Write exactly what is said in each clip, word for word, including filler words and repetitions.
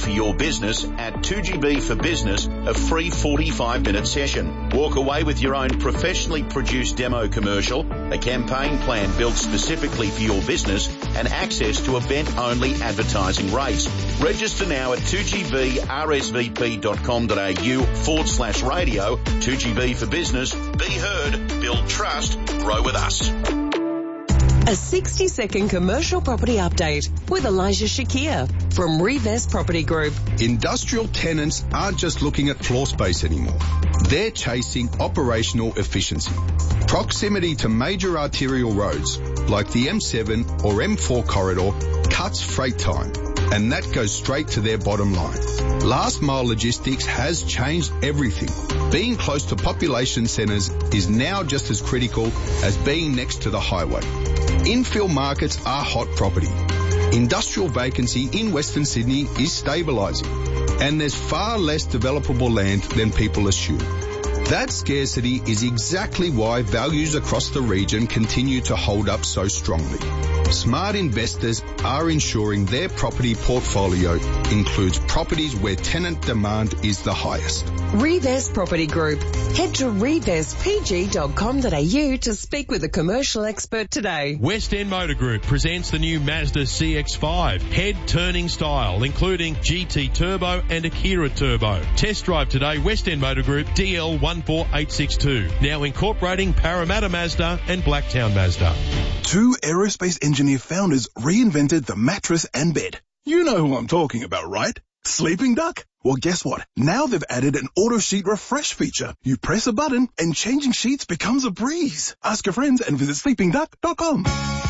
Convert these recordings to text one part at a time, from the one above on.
for your business at two G B for Business, a free forty-five minute session. Walk away with your own professionally produced demo commercial, a campaign plan built specifically for your business, and access to event-only advertising rates. Register now at two G B R S V P dot com dot A U forward slash radio. two G B for Business. Be heard, build trust, grow with us. A sixty second commercial property update with Elijah Shakir from Revest Property Group. Industrial tenants aren't just looking at floor space anymore. They're chasing operational efficiency. Proximity to major arterial roads like the M seven or M four corridor cuts freight time, and that goes straight to their bottom line. Last mile logistics has changed everything. Being close to population centres is now just as critical as being next to the highway. Infill markets are hot property. Industrial vacancy in Western Sydney is stabilising, and there's far less developable land than people assume. That scarcity is exactly why values across the region continue to hold up so strongly. Smart investors are ensuring their property portfolio includes properties where tenant demand is the highest. Revest Property Group. Head to revest p g dot com dot a u to speak with a commercial expert today. West End Motor Group presents the new Mazda C X five. Head-turning style, including G T Turbo and Akira Turbo. Test drive today, West End Motor Group, D L one four eight six two. Now incorporating Parramatta Mazda and Blacktown Mazda. Two aerospace engineer founders reinvented the mattress and bed. You know who I'm talking about, right? Sleeping Duck? Well, guess what? Now they've added an auto sheet refresh feature. You press a button and changing sheets becomes a breeze. Ask your friends and visit sleeping duck dot com.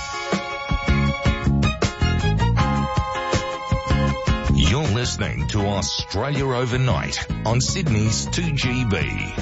You're listening to Australia Overnight on Sydney's two G B.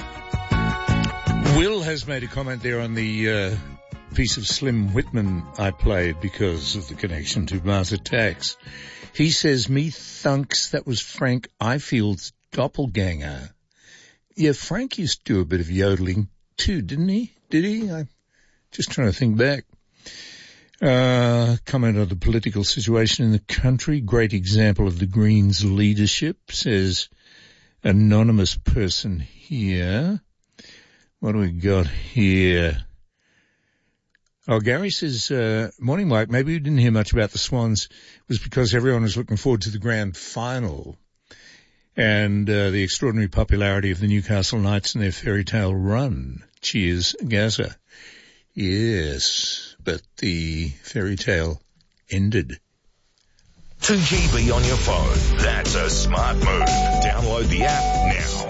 Will has made a comment there on the uh, piece of Slim Whitman I played because of the connection to Mars Attacks. He says, me thunks that was Frank Ifield's doppelganger. Yeah, Frank used to do a bit of yodeling too, didn't he? Did he? I'm just trying to think back. Uh, comment on the political situation in the country. Great example of the Greens' leadership, says anonymous person here. What do we got here? Oh, Gary says, uh, morning, Mike. Maybe you didn't hear much about the Swans. It was because everyone was looking forward to the grand final and uh, the extraordinary popularity of the Newcastle Knights and their fairy tale run. Cheers, Gaza. Yes, but the fairy tale ended. two G B on your phone. That's a smart move. Download the app now.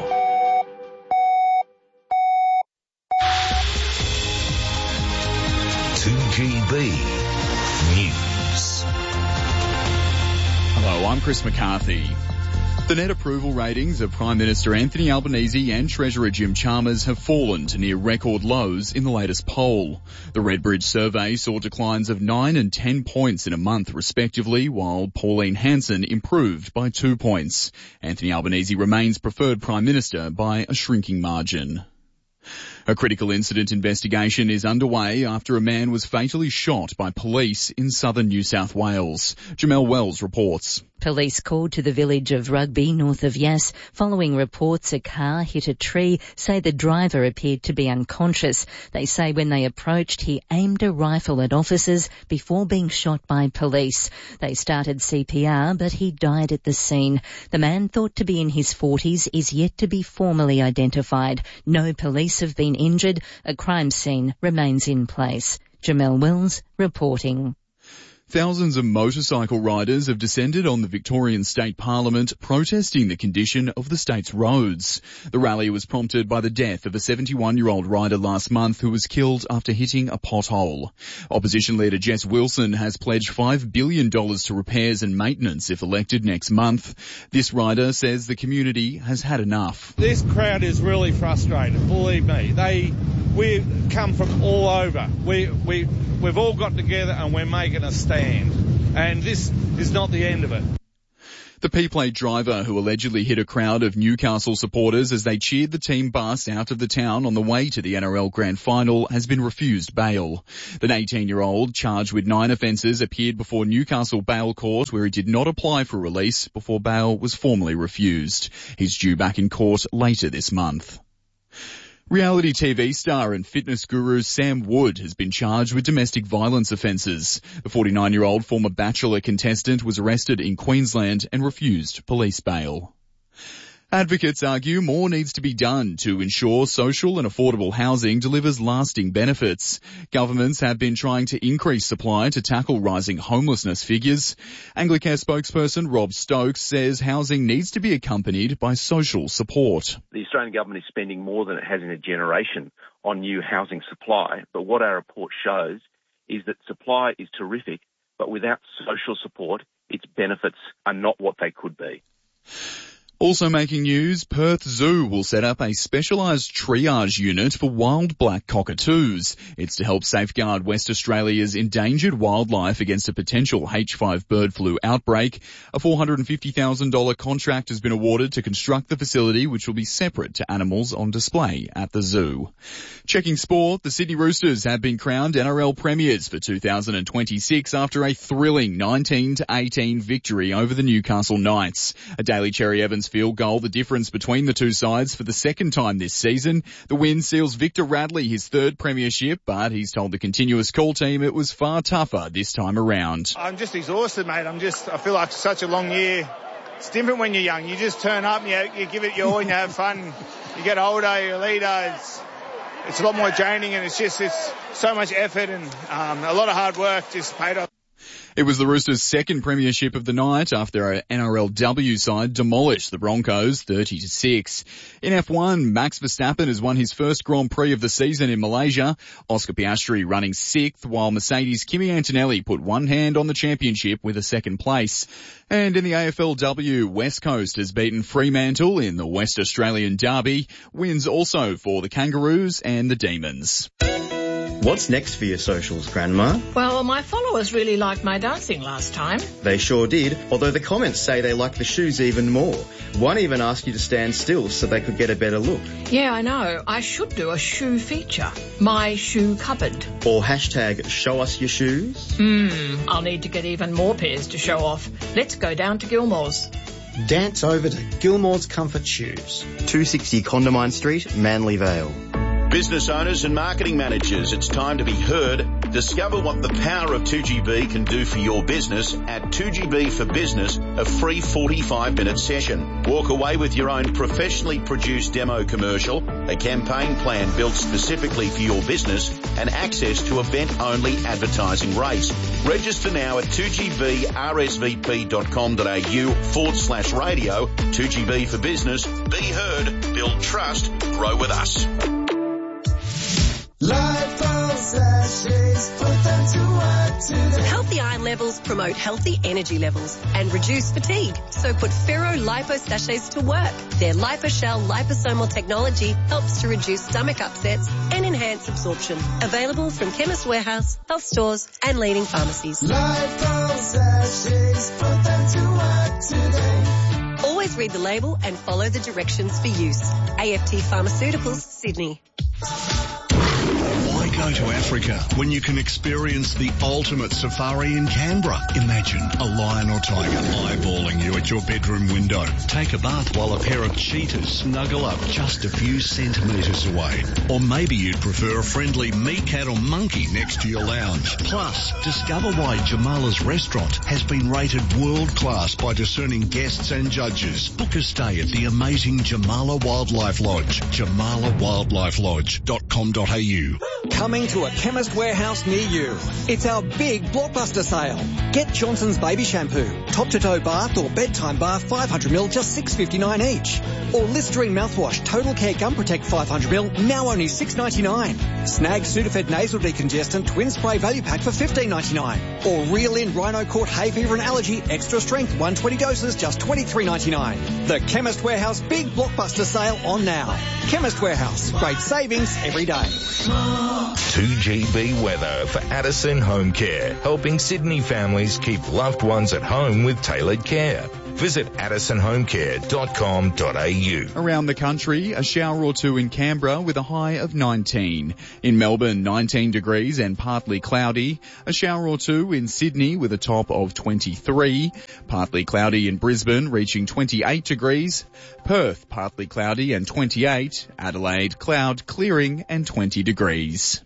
two G B News. Hello, I'm Chris McCarthy. The net approval ratings of Prime Minister Anthony Albanese and Treasurer Jim Chalmers have fallen to near record lows in the latest poll. The Redbridge survey saw declines of nine and ten points in a month respectively, while Pauline Hanson improved by two points. Anthony Albanese remains preferred Prime Minister by a shrinking margin. A critical incident investigation is underway after a man was fatally shot by police in southern New South Wales. Jamel Wells reports. Police called to the village of Rugby, north of Yass, following reports a car hit a tree, say the driver appeared to be unconscious. They say when they approached, he aimed a rifle at officers before being shot by police. They started C P R, but he died at the scene. The man, thought to be in his forties, is yet to be formally identified. No police have been injured. A crime scene remains in place. Jamel Wells reporting. Thousands of motorcycle riders have descended on the Victorian State Parliament protesting the condition of the state's roads. The rally was prompted by the death of a seventy-one-year-old rider last month who was killed after hitting a pothole. Opposition leader Jess Wilson has pledged five billion dollars to repairs and maintenance if elected next month. This rider says the community has had enough. This crowd is really frustrated, believe me. They, we come from all over. We, we, we've all got together and we're making a stand. And this is not the end of it. The P-Plate driver who allegedly hit a crowd of Newcastle supporters as they cheered the team bus out of the town on the way to the N R L Grand Final has been refused bail. The eighteen-year-old, charged with nine offences, appeared before Newcastle Bail Court where he did not apply for release before bail was formally refused. He's due back in court later this month. Reality T V star and fitness guru Sam Wood has been charged with domestic violence offences. The forty-nine-year-old former Bachelor contestant was arrested in Queensland and refused police bail. Advocates argue more needs to be done to ensure social and affordable housing delivers lasting benefits. Governments have been trying to increase supply to tackle rising homelessness figures. Anglicare spokesperson Rob Stokes says housing needs to be accompanied by social support. The Australian government is spending more than it has in a generation on new housing supply, but what our report shows is that supply is terrific, but without social support, its benefits are not what they could be. Also making news, Perth Zoo will set up a specialised triage unit for wild black cockatoos. It's to help safeguard West Australia's endangered wildlife against a potential H five bird flu outbreak. A four hundred fifty thousand dollars contract has been awarded to construct the facility, which will be separate to animals on display at the zoo. Checking sport, the Sydney Roosters have been crowned N R L premiers for two thousand twenty-six after a thrilling nineteen to eighteen victory over the Newcastle Knights. A Daly Cherry Evans field goal, the difference between the two sides for the second time this season. The win seals Victor Radley his third premiership, but he's told the Continuous Call team it was far tougher this time around. I'm just exhausted, mate. I'm just, I feel like such a long year. It's different when you're young. You just turn up and you, you give it your all and you have fun. You get older, you're a leader. It's, it's a lot more draining and it's just, it's so much effort and um, a lot of hard work just paid off. It was the Roosters' second premiership of the night after our N R L W side demolished the Broncos thirty to six. In F one, Max Verstappen has won his first Grand Prix of the season in Malaysia. Oscar Piastri running sixth, while Mercedes' Kimi Antonelli put one hand on the championship with a second place. And in the A F L W, West Coast has beaten Fremantle in the West Australian Derby. Wins also for the Kangaroos and the Demons. What's next for your socials, Grandma? Well, my followers really liked my dancing last time. They sure did, although the comments say they like the shoes even more. One even asked you to stand still so they could get a better look. Yeah, I know. I should do a shoe feature. My shoe cupboard. Or hashtag show us your shoes. Hmm, I'll need to get even more pairs to show off. Let's go down to Gilmore's. Dance over to Gilmore's Comfort Shoes. two sixty Condamine Street, Manly Vale. Business owners and marketing managers, it's time to be heard. Discover what the power of two G B can do for your business at two G B for Business, a free forty-five minute session. Walk away with your own professionally produced demo commercial, a campaign plan built specifically for your business, and access to event-only advertising rates. Register now at two G B R S V P dot com dot A U forward slash radio. two G B for Business. Be heard, build trust, grow with us. Lipo sachets, put them to work today. Healthy iron levels promote healthy energy levels and reduce fatigue. So put Ferro Lipo sachets to work. Their LipoShell liposomal technology helps to reduce stomach upsets and enhance absorption. Available from Chemist Warehouse, health stores and leading pharmacies. Lipo sachets, put them to work today. Always read the label and follow the directions for use. A F T Pharmaceuticals, Sydney. Why go to Africa when you can experience the ultimate safari in Canberra? Imagine a lion or tiger eyeballing you at your bedroom window. Take a bath while a pair of cheetahs snuggle up just a few centimetres away. Or maybe you'd prefer a friendly meerkat or monkey next to your lounge. Plus, discover why Jamala's restaurant has been rated world class by discerning guests and judges. Book a stay at the amazing Jamala Wildlife Lodge, jamala wildlife lodge dot com dot A U. Coming to a Chemist Warehouse near you. It's our big blockbuster sale. Get Johnson's Baby Shampoo, top-to-toe bath or bedtime bath five hundred milliliters, just six dollars fifty-nine each. Or Listerine mouthwash, Total Care Gum Protect five hundred milliliters, now only six dollars ninety-nine. Snag Sudafed Nasal Decongestant Twin Spray Value Pack for fifteen dollars ninety-nine. Or Reel In Rhino Court Hay Fever and Allergy Extra Strength one hundred twenty doses, just twenty-three dollars ninety-nine. The Chemist Warehouse big blockbuster sale on now. Chemist Warehouse, great savings every day. two G B weather for Addison Home Care, helping Sydney families keep loved ones at home with tailored care. Visit addison home care dot com dot a u. Around the country, a shower or two in Canberra with a high of nineteen. In Melbourne, nineteen degrees and partly cloudy. A shower or two in Sydney with a top of twenty-three. Partly cloudy in Brisbane, reaching twenty-eight degrees. Perth, partly cloudy and twenty-eight. Adelaide, cloud clearing and twenty degrees.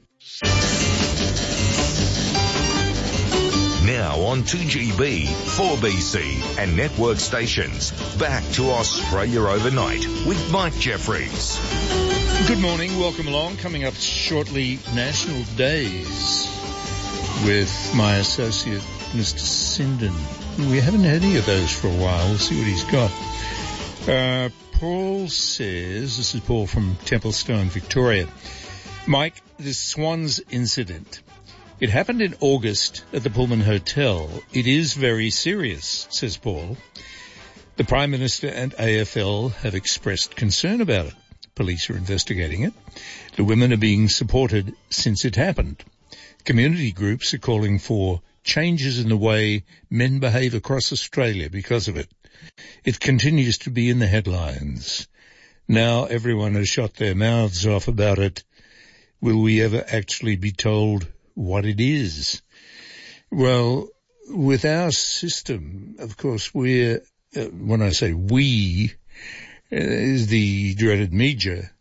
Now on two G B, four B C and network stations. Back to Australia Overnight with Mike Jeffries. Good morning, welcome along. Coming up shortly, National Days with my associate, Mister Sinden. We haven't had any of those for a while. We'll see what he's got. Uh, Paul says, this is Paul from Templestone, Victoria. Mike, the Swans incident. It happened in August at the Pullman Hotel. It is very serious, says Paul. The Prime Minister and A F L have expressed concern about it. Police are investigating it. The women are being supported since it happened. Community groups are calling for changes in the way men behave across Australia because of it. It continues to be in the headlines. Now everyone has shut their mouths off about it. Will we ever actually be told what it is? Well, with our system, of course, we're, uh, when I say we, uh, is the dreaded media,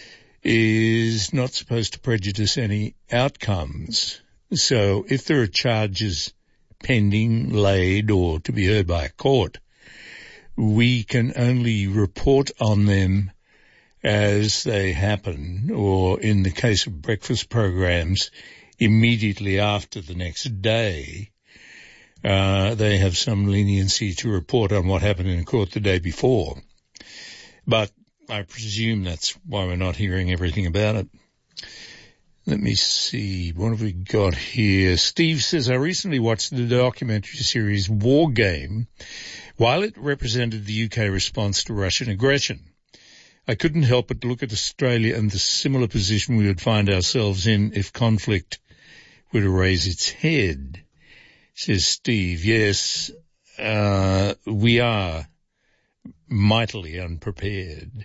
is not supposed to prejudice any outcomes. So if there are charges pending, laid, or to be heard by a court, we can only report on them as they happen, or in the case of breakfast programs, immediately after the next day. Uh, they have some leniency to report on what happened in court the day before. But I presume that's why we're not hearing everything about it. Let me see. What have we got here? Steve says, I recently watched the documentary series War Game. While it represented the U K response to Russian aggression, I couldn't help but look at Australia and the similar position we would find ourselves in if conflict were to raise its head, says Steve. Yes, uh, we are mightily unprepared.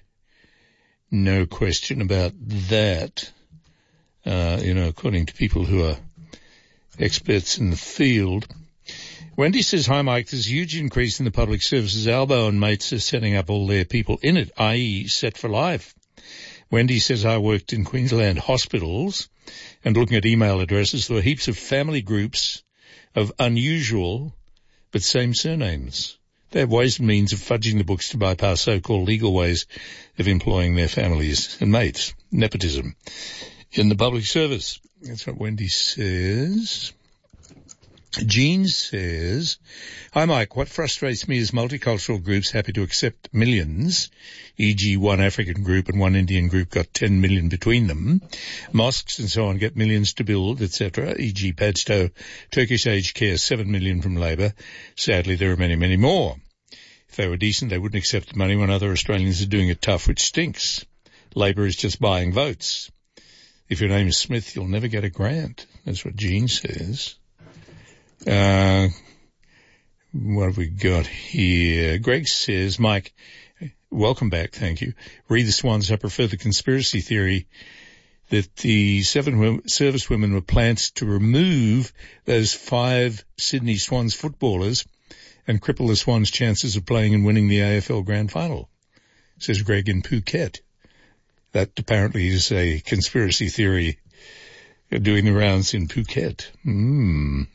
No question about that. Uh, you know, according to people who are experts in the field. Wendy says, hi Mike, there's a huge increase in the public services. Albo and mates are setting up all their people in it, that is set for life. Wendy says, I worked in Queensland hospitals and looking at email addresses, there were heaps of family groups of unusual but same surnames. They have ways and means of fudging the books to bypass so-called legal ways of employing their families and mates. Nepotism in the public service. That's what Wendy says. Jean says, hi Mike, what frustrates me is multicultural groups happy to accept millions, for example one African group and one Indian group got ten million between them. Mosques and so on get millions to build, et cetera, for example Padstow, Turkish Aged Care, seven million from Labor. Sadly, there are many, many more. If they were decent, they wouldn't accept the money when other Australians are doing it tough, which stinks. Labor is just buying votes. If your name is Smith, you'll never get a grant. That's what Jean says. Uh, what have we got here? Greg says, Mike, welcome back, thank you. Read the Swans. I prefer the conspiracy theory that the seven service women were planned to remove those five Sydney Swans footballers and cripple the Swans' chances of playing and winning the A F L Grand Final, says Greg in Phuket. That apparently is a conspiracy theory doing the rounds in Phuket. Hmm.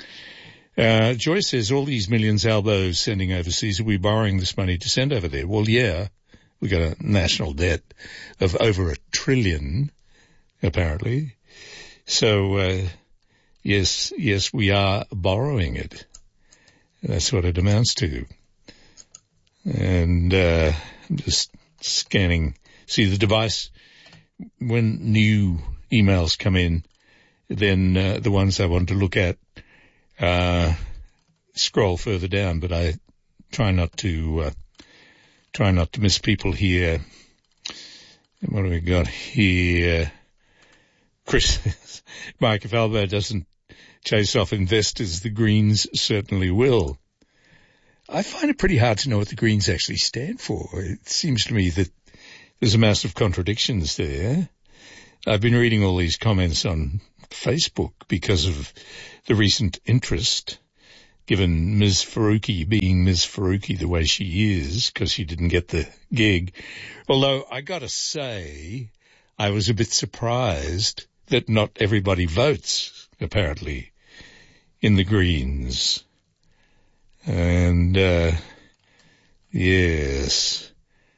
Uh, Joyce says, all these millions Albos sending overseas, are we borrowing this money to send over there? Well, yeah, we got a national debt of over a trillion, apparently. So, uh, yes, yes, we are borrowing it. That's what it amounts to. And, uh, I'm just scanning. See the device, when new emails come in, then, uh, the ones I want to look at, Uh, scroll further down, but I try not to, uh, try not to miss people here. What do we got here? Chris, Mike, if Albo doesn't chase off investors, the Greens certainly will. I find it pretty hard to know what the Greens actually stand for. It seems to me that there's a mass of contradictions there. I've been reading all these comments on Facebook because of the recent interest given Miz Faruqi being Miz Faruqi the way she is, because she didn't get the gig. Although I got to say, I was a bit surprised that not everybody votes, apparently, in the Greens. And, uh, yes.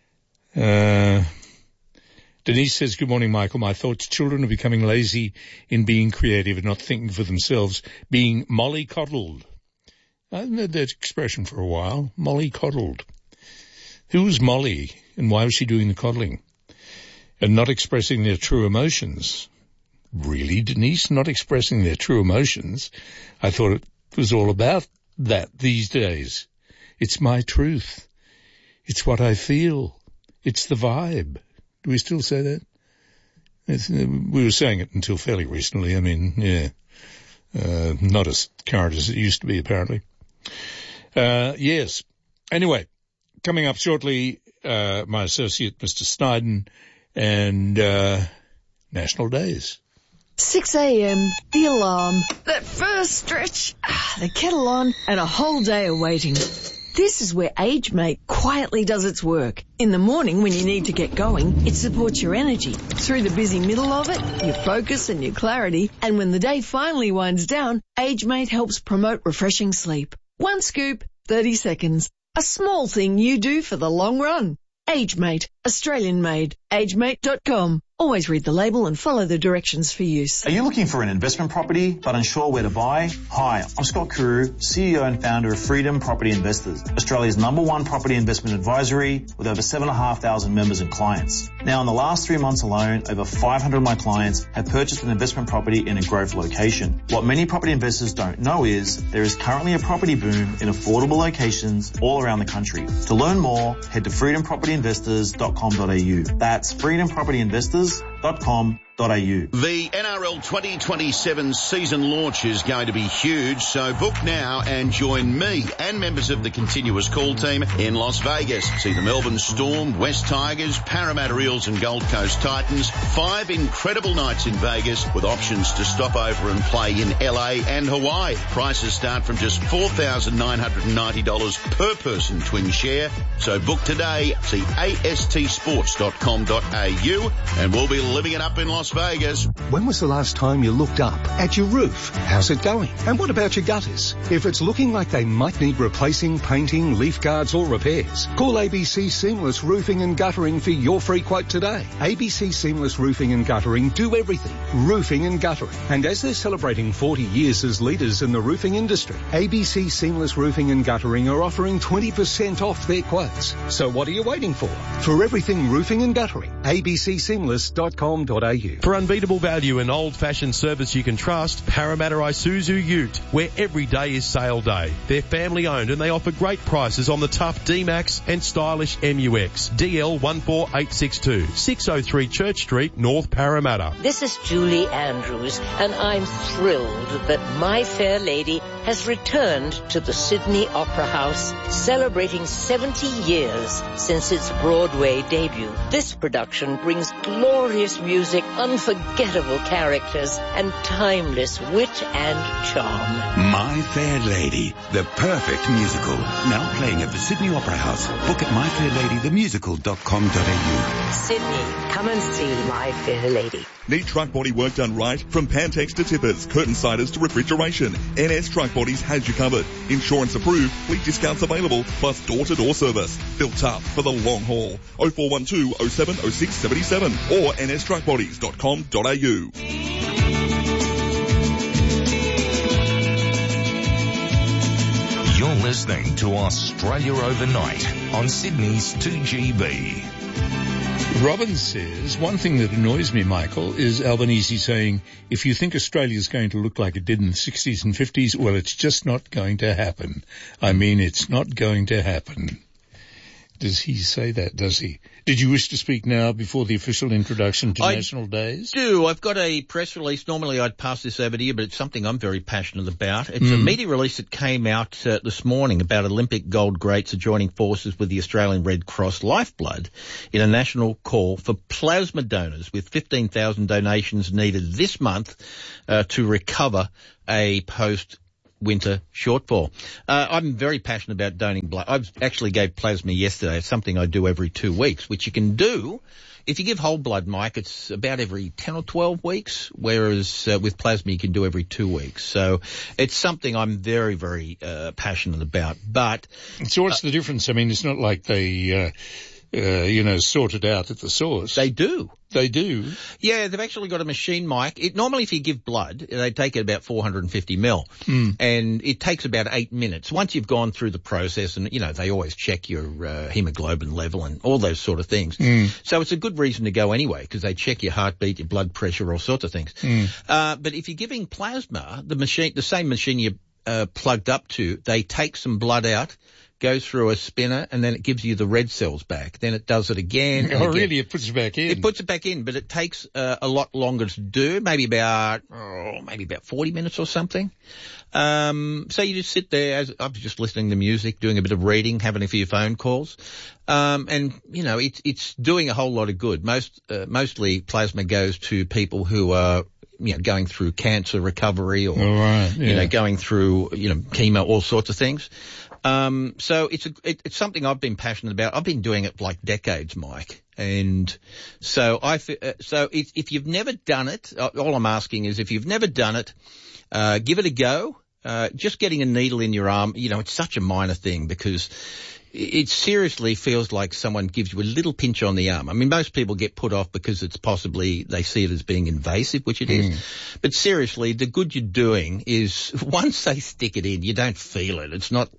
Uh, Denise says, good morning, Michael. My thoughts, children are becoming lazy in being creative and not thinking for themselves, being mollycoddled. I haven't heard that expression for a while, mollycoddled. Who's Molly and why was she doing the coddling? And not expressing their true emotions. Really, Denise? Not expressing their true emotions? I thought it was all about that these days. It's my truth. It's what I feel. It's the vibe. Do we still say that? It's, uh, we were saying it until fairly recently. I mean, yeah. Uh, not as current as it used to be, apparently. Uh, yes. Anyway, coming up shortly, uh, my associate, Mister Sniden, and, uh, National Days. six a.m., the alarm, that first stretch, ah, the kettle on, and a whole day of waiting. This is where AgeMate quietly does its work. In the morning when you need to get going, it supports your energy. Through the busy middle of it, your focus and your clarity. And when the day finally winds down, AgeMate helps promote refreshing sleep. One scoop, thirty seconds. A small thing you do for the long run. AgeMate, Australian made. agemate dot com. Always read the label and follow the directions for use. Are you looking for an investment property but unsure where to buy? Hi, I'm Scott Kuru, C E O and founder of Freedom Property Investors, Australia's number one property investment advisory with over seven thousand five hundred members and clients. Now, in the last three months alone, over five hundred of my clients have purchased an investment property in a growth location. What many property investors don't know is there is currently a property boom in affordable locations all around the country. To learn more, head to freedom property investors dot com dot a u. That's freedom property investors dot com dot a u. The N R L twenty twenty-seven season launch is going to be huge, so book now and join me and members of the continuous call team in Las Vegas. See the Melbourne Storm, West Tigers, Parramatta Eels and Gold Coast Titans. Five incredible nights in Vegas with options to stop over and play in L A and Hawaii. Prices start from just four thousand nine hundred ninety dollars per person twin share. So book today. See A S T sports dot com dot a u and we'll be living it up in Las Vegas. When was the last time you looked up at your roof? How's it going? And what about your gutters? If it's looking like they might need replacing, painting, leaf guards or repairs, call A B C Seamless Roofing and Guttering for your free quote today. A B C Seamless Roofing and Guttering do everything. Roofing and guttering. And as they're celebrating forty years as leaders in the roofing industry, A B C Seamless Roofing and Guttering are offering twenty percent off their quotes. So what are you waiting for? For everything roofing and guttering, A B C seamless dot com dot a u. For unbeatable value and old-fashioned service you can trust, Parramatta Isuzu Ute, where every day is sale day. They're family-owned and they offer great prices on the tough D-Max and stylish M U X. D L one four eight six two, six oh three Church Street, North Parramatta. This is Julie Andrews, and I'm thrilled that My Fair Lady has returned to the Sydney Opera House, celebrating seventy years since its Broadway debut. This production brings glorious music, unforgettable characters, and timeless wit and charm. My Fair Lady, the perfect musical. Now playing at the Sydney Opera House. Book at my fair lady the musical dot com dot a u. Sydney, come and see My Fair Lady. Need truck body work done right? From Pantex to tippers, curtain siders to refrigeration, N S Truck Bodies has you covered. Insurance approved, fleet discounts available, plus door-to-door service. Built up for the long haul. oh four one two oh seven oh six seven seven or n s truck bodies dot com dot a u. You're listening to Australia Overnight on Sydney's two G B. Robin says, one thing that annoys me, Michael, is Albanese saying, if you think Australia's going to look like it did in the sixties and fifties, well, it's just not going to happen. I mean, it's not going to happen. Does he say that, does he? Did you wish to speak now before the official introduction to I National Days? do. I've got a press release. Normally I'd pass this over to you, but it's something I'm very passionate about. It's Mm. a media release that came out uh, this morning about Olympic gold greats are joining forces with the Australian Red Cross Lifeblood in a national call for plasma donors, with fifteen thousand donations needed this month uh, to recover a post winter shortfall. Uh, I'm very passionate about donating blood. I actually gave plasma yesterday. It's something I do every two weeks, which you can do. If you give whole blood, Mike, it's about every ten or twelve weeks, whereas uh, with plasma you can do every two weeks. So it's something I'm very, very uh, passionate about. But So what's uh, the difference? I mean, it's not like they, uh, uh, you know, sort it out at the source. They do. They do? Yeah, they've actually got a machine, Mike. It, normally if you give blood, they take it about four hundred fifty mil. Mm. And it takes about eight minutes. Once you've gone through the process, and, you know, they always check your uh, hemoglobin level and all those sort of things. Mm. So it's a good reason to go anyway, because they check your heartbeat, your blood pressure, all sorts of things. Mm. Uh, but if you're giving plasma, the machine, the same machine you're uh, plugged up to, they take some blood out, goes through a spinner, and then it gives you the red cells back. Then it does it again. Oh, again. really? It puts it back in? It puts it back in, but it takes uh, a lot longer to do, maybe about, oh, maybe about forty minutes or something. Um, so you just sit there, as I was just listening to music, doing a bit of reading, having a few phone calls. Um, and, you know, it's, it's doing a whole lot of good. Most, uh, mostly plasma goes to people who are, you know, going through cancer recovery or, oh, right. yeah. you know, going through, you know, chemo, all sorts of things. Um, so it's a, it, it's something I've been passionate about. I've been doing it for like decades, Mike. And so I, uh, so if, if you've never done it, uh, all I'm asking is if you've never done it, uh, give it a go. Uh, just getting a needle in your arm, you know, it's such a minor thing because it seriously feels like someone gives you a little pinch on the arm. I mean, most people get put off because it's possibly, they see it as being invasive, which it is. Mm. But seriously, the good you're doing is once they stick it in, you don't feel it. It's not,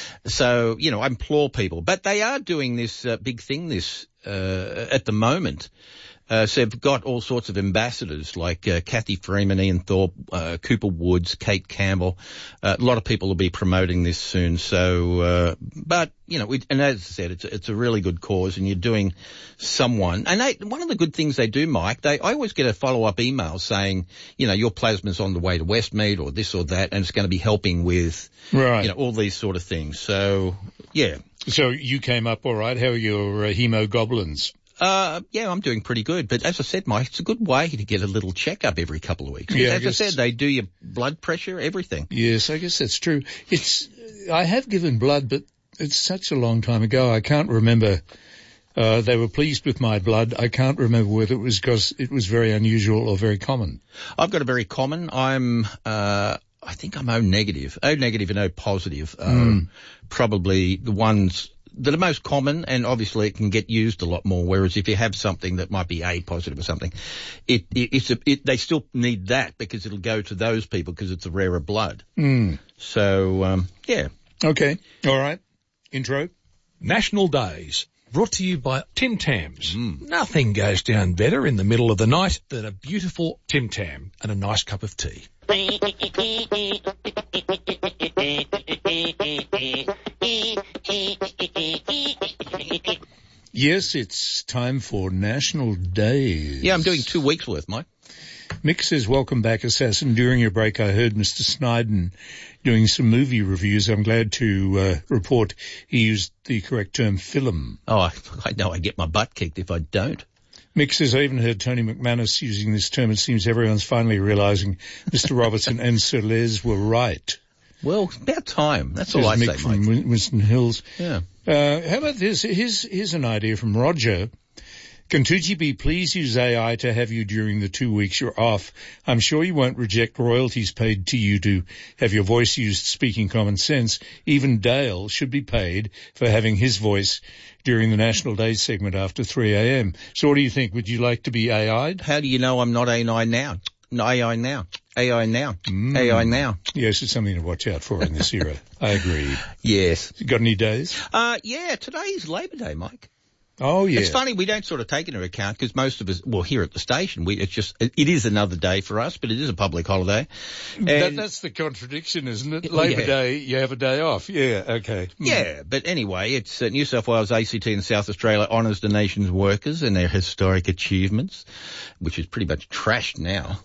so, you know, I implore people. But they are doing this uh, big thing this, uh, at the moment. Uh, so they've got all sorts of ambassadors like uh, Kathy Freeman, Ian Thorpe, uh, Cooper Woods, Kate Campbell. Uh, a lot of people will be promoting this soon. So, uh, but, you know, we, and as I said, it's, it's a really good cause and you're doing someone. And they, one of the good things they do, Mike, they, I always get a follow-up email saying, you know, your plasma's on the way to Westmead or this or that, and it's going to be helping with, right. you know, all these sort of things. So, yeah. So you came up all right. How are your uh, hemoglobins? Uh, yeah, I'm doing pretty good. But as I said, Mike, it's a good way to get a little checkup every couple of weeks. Yeah, as I, I guess, said, they do your blood pressure, everything. Yes, I guess that's true. It's, I have given blood, but it's such a long time ago. I can't remember. Uh, they were pleased with my blood. I can't remember whether it was because it was very unusual or very common. I've got a very common. I'm, uh, I think I'm O negative. O negative and O positive are Mm. probably the ones that are most common, and obviously it can get used a lot more. Whereas if you have something that might be A positive or something, it, it it's a, it, they still need that because it'll go to those people because it's a rarer blood. Mm. So um, yeah. Okay. All right. Intro. National Days. Brought to you by Tim Tams. Mm. Nothing goes down better in the middle of the night than a beautiful Tim Tam and a nice cup of tea. Yes, it's time for National Days. Yeah, I'm doing two weeks worth, Mike. Mick says, welcome back, Assassin. During your break, I heard Mister Sniden doing some movie reviews. I'm glad to uh, report he used the correct term, film. Oh, I, I know I get my butt kicked if I don't. Mick says, I even heard Tony McManus using this term. It seems everyone's finally realising Mister Robertson and Sir Les were right. Well, it's about time. That's Says all I Mick say, from Mike. Win- Winston Hills. Yeah. Uh, how about this? Here's, here's an idea from Roger. Can two G B please use A I to have you during the two weeks you're off? I'm sure you won't reject royalties paid to you to have your voice used speaking common sense. Even Dale should be paid for having his voice during the National Day segment after three a.m. So what do you think? Would you like to be A I'd? How do you know I'm not A I now? No, A I now. A I now. Mm. A I now. Yes, it's something to watch out for in this era. I agree. Yes. Got any days? Uh, yeah, today is Labor Day, Mike. Oh, yeah. It's funny, we don't sort of take into account because most of us, well, here at the station, we, it's just, it, it is another day for us, but it is a public holiday. And that, that's the contradiction, isn't it? Labor yeah. Day, you have a day off. Yeah, okay. Mm. Yeah, but anyway, it's uh, New South Wales, A C T and South Australia honours the nation's workers and their historic achievements, which is pretty much trashed now.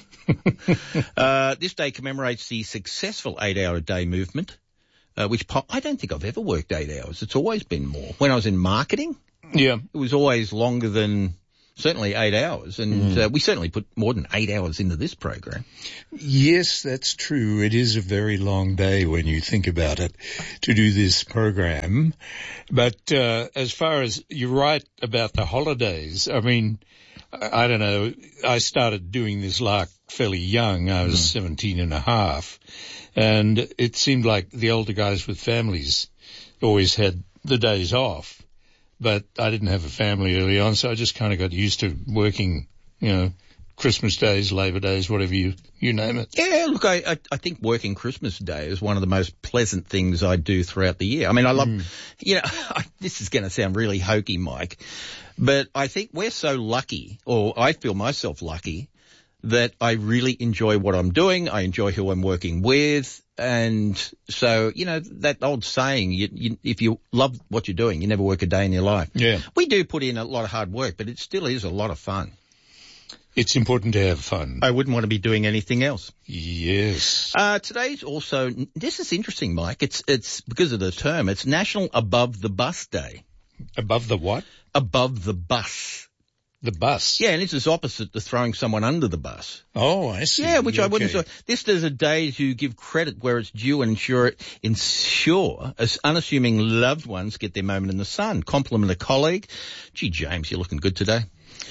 uh, this day commemorates the successful eight-hour-a-day movement, uh, which po- I don't think I've ever worked eight hours. It's always been more. When I was in marketing, yeah, it was always longer than certainly eight hours, and mm. uh, we certainly put more than eight hours into this program. Yes, that's true. It is a very long day when you think about it to do this program. But uh, as far as you're right about the holidays, I mean, I don't know, I started doing this lark fairly young. I was mm. seventeen and a half, and it seemed like the older guys with families always had the days off. But I didn't have a family early on, so I just kind of got used to working, you know, Christmas days, Labor Days, whatever you, you name it. Yeah, look, I, I, I think working Christmas Day is one of the most pleasant things I do throughout the year. I mean, I love, mm. you know, this is going to sound really hokey, Mike, but I think we're so lucky, or I feel myself lucky, that I really enjoy what I'm doing. I enjoy who I'm working with. And so, you know, that old saying, you, you, if you love what you're doing, you never work a day in your life. Yeah. We do put in a lot of hard work, but it still is a lot of fun. It's important to have fun. I wouldn't want to be doing anything else. Yes. Uh, today's also, this is interesting, Mike. It's, it's because of the term, it's National Above the Bus Day. Above the what? Above the bus. The bus? Yeah, and this is opposite to throwing someone under the bus. Oh, I see. Yeah, which okay. I wouldn't say. This is a day to give credit where it's due and ensure, ensure as unassuming loved ones get their moment in the sun. Compliment a colleague. Gee, James, you're looking good today.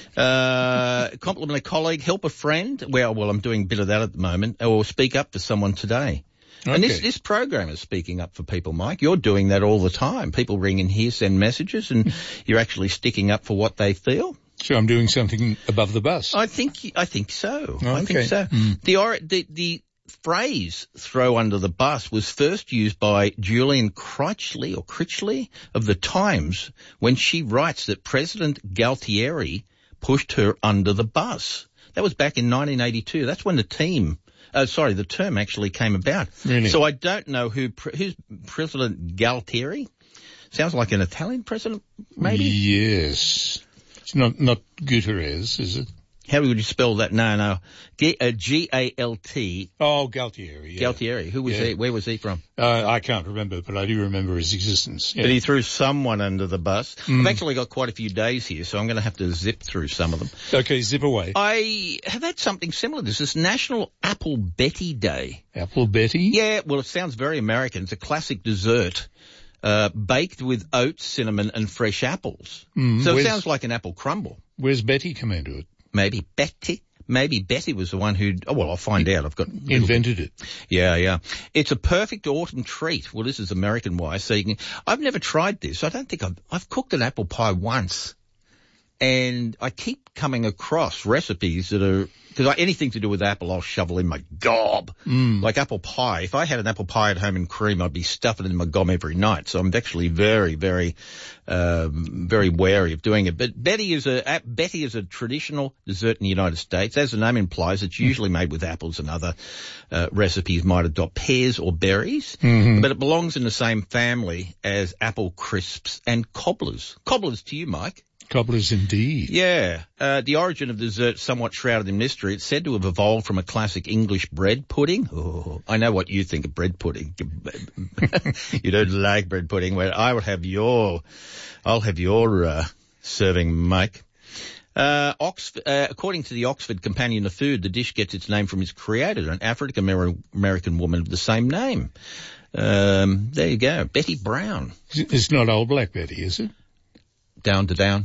Uh, compliment a colleague, help a friend. Well, well, I'm doing a bit of that at the moment. Or speak up for someone today. Okay. And this, this program is speaking up for people, Mike. You're doing that all the time. People ring in here, send messages, and you're actually sticking up for what they feel. So I'm doing something above the bus. I think I think so. Okay. I think so. Mm. The, the the phrase "throw under the bus" was first used by Julian Critchley or Critchley of the Times when she writes that President Galtieri pushed her under the bus. That was back in nineteen eighty-two. That's when the team, uh, sorry, the term actually came about. Really? So I don't know who who's President Galtieri. Sounds like an Italian president, maybe. Yes. It's not, not Guterres, is it? How would you spell that? No, no. G, uh, G A L T. Oh, Galtieri. Yeah. Galtieri. Who was yeah. he? Where was he from? Uh, I can't remember, but I do remember his existence. Yeah. But he threw someone under the bus. Mm. I've actually got quite a few days here, so I'm going to have to zip through some of them. Okay, zip away. I have had something similar. This is National Apple Betty Day. Apple Betty? Yeah, well, it sounds very American. It's a classic dessert. Uh, baked with oats, cinnamon, and fresh apples. Mm, so it sounds like an apple crumble. Where's Betty come into it? Maybe Betty. Maybe Betty was the one who, oh, well, I'll find out. I've got invented it. Yeah, yeah. It's a perfect autumn treat. Well, this is American-wise. So you can, I've never tried this. I don't think I've, I've cooked an apple pie once. And I keep coming across recipes that are, because anything to do with apple, I'll shovel in my gob. Mm. Like apple pie. If I had an apple pie at home in cream, I'd be stuffing it in my gob every night. So I'm actually very, very, um, very wary of doing it. But Betty is a, Betty is a traditional dessert in the United States. As the name implies, it's usually made with apples, and other, uh, recipes might adopt pears or berries. Mm-hmm. But it belongs in the same family as apple crisps and cobblers. Cobblers to you, Mike. Cobblers indeed. Yeah. Uh, the origin of the dessert somewhat shrouded in mystery. It's said to have evolved from a classic English bread pudding. Oh, I know what you think of bread pudding. You don't like bread pudding. Well, I will have your, I'll have your, uh, serving, Mike. Uh, Oxford, uh, according to the Oxford Companion of Food, the dish gets its name from its creator, an African American woman of the same name. Um, there you go. Betty Brown. It's not Old Black Betty, is it? Down to down.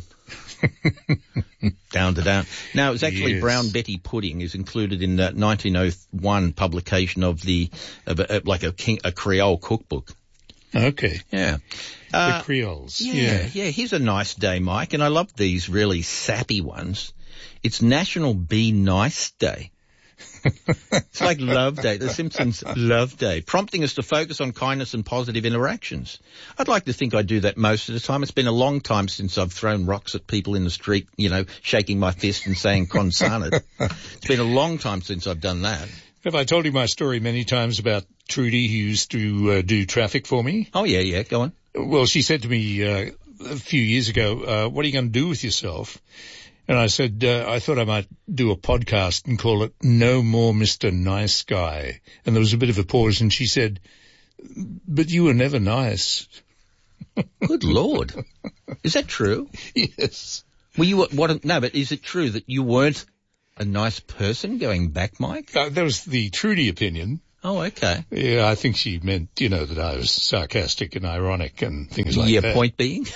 down to down. No, it was actually Yes. Brown Betty pudding is included in the nineteen oh one publication of the, of a, like a, King, a Creole cookbook. Okay. Yeah. The Uh, Creoles. yeah, Yeah. yeah. Here's a nice day, Mike, and I love these really sappy ones. It's National Be Nice Day. It's like Love Day, The Simpsons Love Day, prompting us to focus on kindness and positive interactions. I'd like to think I do that most of the time. It's been a long time since I've thrown rocks at people in the street, you know, shaking my fist and saying "Consarnet." It's been a long time since I've done that. Have I told you my story many times about Trudy, who used to uh, do traffic for me? Oh, yeah, yeah, go on. Well, she said to me uh, a few years ago, uh, what are you going to do with yourself? And I said, uh, I thought I might do a podcast and call it No More Mister Nice Guy. And there was a bit of a pause, and she said, but you were never nice. Good Lord. Is that true? Yes. Well, you were, what, no, but is it true that you weren't a nice person going back, Mike? Uh, that was the Trudy opinion. Oh, okay. Yeah, I think she meant, you know, that I was sarcastic and ironic and things like yeah, that. Your point being?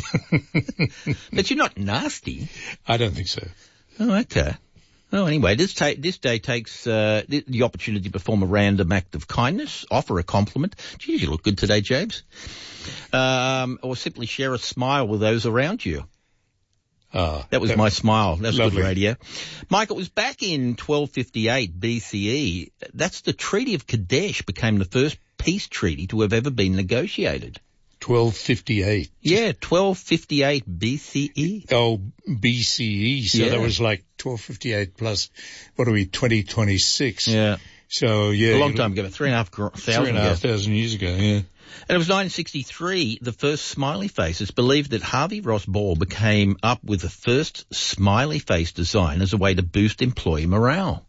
But you're not nasty. I don't think so. Oh, okay. Oh, anyway, this ta- this day takes uh, the, the opportunity to perform a random act of kindness, offer a compliment. Gee, you look good today, James. Um, or simply share a smile with those around you. Ah, that was that, my smile. That's lovely. Good radio. Mike, it was back in twelve fifty-eight B C E. That's the Treaty of Kadesh became the first peace treaty to have ever been negotiated. twelve fifty-eight. Yeah, twelve fifty-eight B C E. Oh, B C E. So yeah. that was like twelve fifty-eight plus, what are we, twenty twenty-six? Yeah. So, yeah. A long time ago, three and a half thousand Three and a half thousand years ago, yeah. And it was nineteen sixty-three, the first smiley face. It's believed that Harvey Ross Ball became up with the first smiley face design as a way to boost employee morale.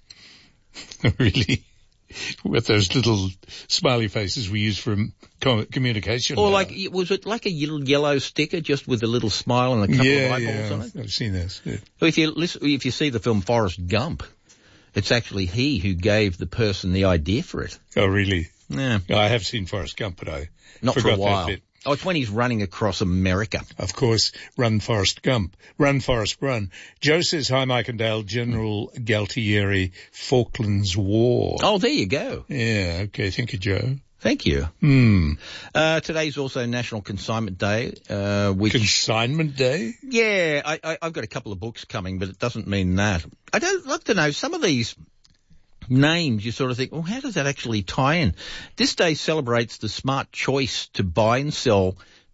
Really? With those little smiley faces we use for com- communication. Or now. like, was it like a little yellow sticker just with a little smile and a couple yeah, of eyeballs yeah, on it? I've seen this. Yeah. Well, if you listen, if you see the film Forrest Gump, it's actually he who gave the person the idea for it. Oh, really? Yeah. I have seen Forrest Gump, but I Not forgot for a while. that bit. Oh, it's when he's running across America. Of course, run Forrest Gump. Run Forrest run. Joe says, hi Mike and Dale, General Galtieri, Falklands War. Oh, there you go. Yeah, okay, thank you, Joe. Thank you. Hmm. Uh, today's also National Consignment Day, uh, which... Consignment Day? Yeah, I, I, I've got a couple of books coming, but it doesn't mean that. I don't like to know, some of these names, you sort of think, well, how does that actually tie in? This day celebrates the smart choice to buy and sell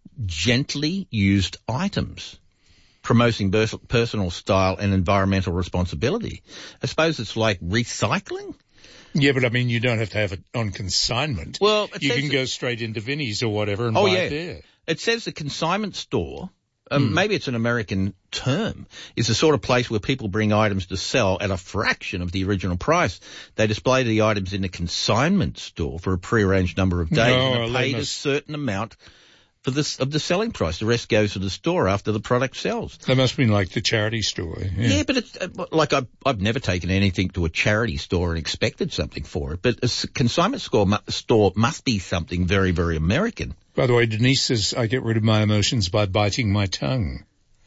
gently used items, promoting personal style and environmental responsibility. I suppose it's like recycling. Yeah, but I mean, you don't have to have it on consignment. Well, you can go straight into Vinnie's or whatever and oh, buy yeah. it there. It says the consignment store, um, Hmm. maybe it's an American term, is the sort of place where people bring items to sell at a fraction of the original price. They display the items in the consignment store for a prearranged number of days No, and are they paid a must- certain amount for this of the selling price. The rest goes to the store after the product sells. That must be like the charity store. Yeah, Yeah, but it's uh, like I've, I've never taken anything to a charity store and expected something for it. But a s- consignment store, mu- store must be something very, very American. By the way, Denise says, I get rid of my emotions by biting my tongue.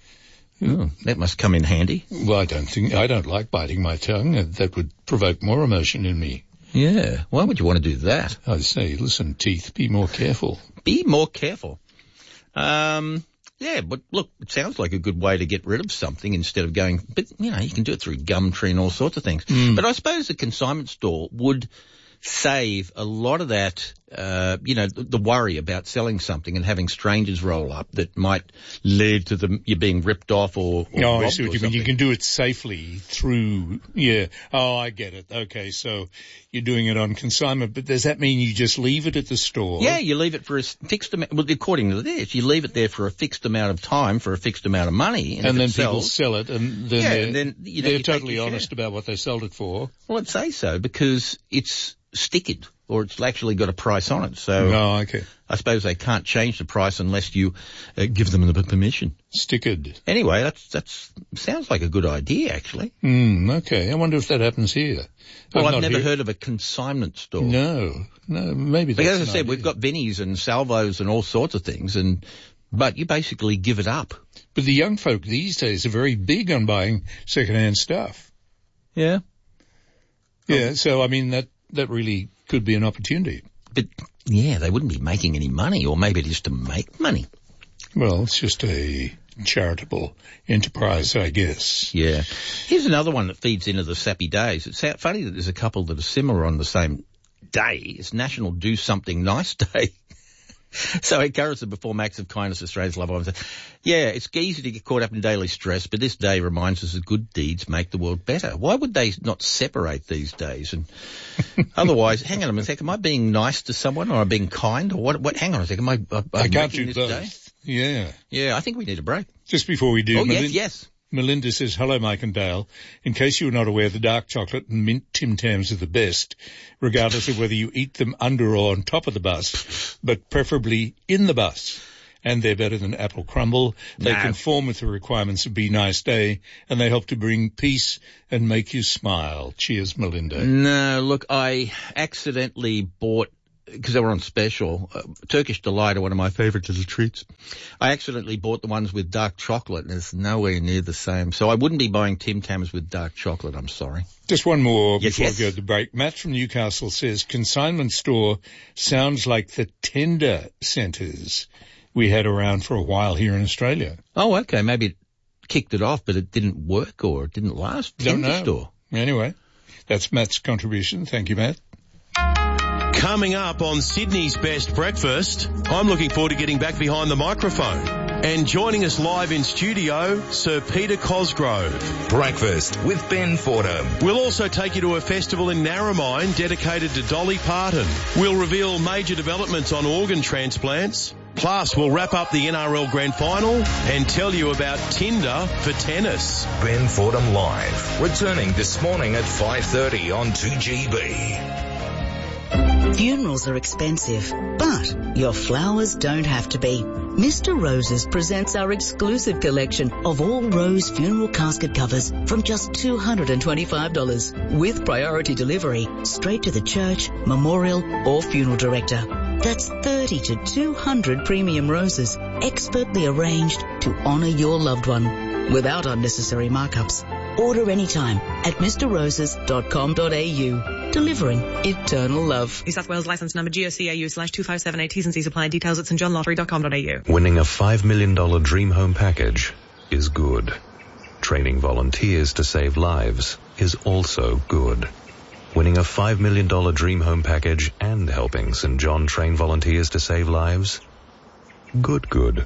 Oh, that must come in handy. Well, I don't think, I don't like biting my tongue. Uh, That would provoke more emotion in me. Yeah, why would you want to do that? I say, listen, teeth, be more careful. Be more careful. Um, yeah, but look, it sounds like a good way to get rid of something instead of going, but you know, you can do it through Gumtree and all sorts of things. Mm. But I suppose the consignment store would save a lot of that, uh, you know, the, the worry about selling something and having strangers roll up that might lead to them, you being ripped off or, or No, I robbed see or what you mean. You something. can do it safely through, yeah. Oh, I get it. Okay, so you're doing it on consignment, but does that mean you just leave it at the store? Yeah, you leave it for a s- fixed amount. Well, according to this, you leave it there for a fixed amount of time for a fixed amount of money. And, And if then it people sells, sell it, and then Yeah, they're, and then, you know, they're you take totally your share. honest about what they sold it for. Well, I'd say so because it's stickered or it's actually got a price on it. So Oh, okay. I suppose they can't change the price unless you uh, give them the permission. Stickered. Anyway, that's that's sounds like a good idea actually. Hmm, okay. I wonder if that happens here. Well, I'm I've not never here. heard of a consignment store. No, no, maybe that's Because as I an said, idea. we've got Vinnies and Salvos and all sorts of things, and but you basically give it up. But the young folk these days are very big on buying second-hand stuff. Yeah. Yeah, so I mean, that, that really could be an opportunity. But yeah, they wouldn't be making any money, or maybe just to make money. Well, it's just a charitable enterprise, I guess. Yeah. Here's another one that feeds into the sappy days. It's funny that there's a couple that are similar on the same day. It's National Do Something Nice Day. So I encourage the Perform Acts of Kindness Australia's Love Island. Yeah, it's easy to get caught up in daily stress, but this day reminds us that good deeds make the world better. Why would they not separate these days? And otherwise, hang on a second, am I being nice to someone or am I being kind? Or what? What? Hang on a second, am I, am I can't do this both. Day? Yeah. Yeah, I think we need a break. Just before we do. Oh, Melin- yes, yes. Melinda says, hello, Mike and Dale. In case you were not aware, the dark chocolate and mint Tim Tams are the best, regardless of whether you eat them under or on top of the bus, but preferably in the bus. And they're better than apple crumble. They No. conform with the requirements of Be Nice Day, and they help to bring peace and make you smile. Cheers, Melinda. No, look, I accidentally bought, because they were on special, uh, Turkish Delight are one of my favourite little treats. I accidentally bought the ones with dark chocolate, and it's nowhere near the same. So I wouldn't be buying Tim Tams with dark chocolate, I'm sorry. Just one more Yes, before yes. we go to the break. Matt from Newcastle says, consignment store sounds like the tender centres we had around for a while here in Australia. Oh, okay, maybe it kicked it off, but it didn't work or it didn't last. Don't Tender know. store. Anyway, that's Matt's contribution. Thank you, Matt. Coming up on Sydney's Best Breakfast, I'm looking forward to getting back behind the microphone. And joining us live in studio, Sir Peter Cosgrove. Breakfast with Ben Fordham. We'll also take you to a festival in Narromine dedicated to Dolly Parton. We'll reveal major developments on organ transplants. Plus, we'll wrap up the N R L Grand Final and tell you about Tinder for tennis. Ben Fordham Live, returning this morning at five thirty on two G B. Funerals are expensive, but your flowers don't have to be. Mister Roses presents our exclusive collection of all rose funeral casket covers from just two hundred twenty-five dollars with priority delivery straight to the church, memorial or funeral director. That's thirty to two hundred premium roses expertly arranged to honour your loved one without unnecessary markups. Order anytime at mister roses dot com dot a u. Delivering eternal love. New South Wales licence number G O C A U slash two five seven eight. T's and C's apply. Details at st john lottery dot com dot a u. Winning a five million dollars dream home package is good. Training volunteers to save lives is also good. Winning a five million dollars dream home package and helping St John train volunteers to save lives? Good, good.